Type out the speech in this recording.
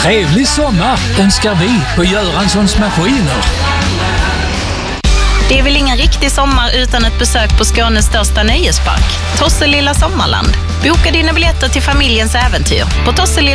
Trevlig sommar önskar vi på Göranssons Maskiner. Det är väl ingen riktig sommar utan ett besök på Skånes största nöjespark, Tosselilla Sommarland. Boka dina biljetter till familjens äventyr på